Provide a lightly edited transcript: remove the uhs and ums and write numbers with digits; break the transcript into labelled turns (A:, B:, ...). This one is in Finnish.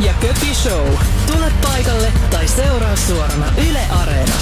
A: ja Köpi Show. Tule paikalle tai seuraa suorana Yle Areenasta.